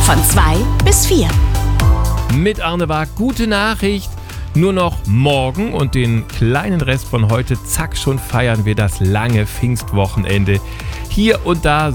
Von 2 bis 4. Mit Arne Waag, gute Nachricht. Nur noch morgen und den kleinen Rest von heute, zack, schon feiern wir das lange Pfingstwochenende. Hier und da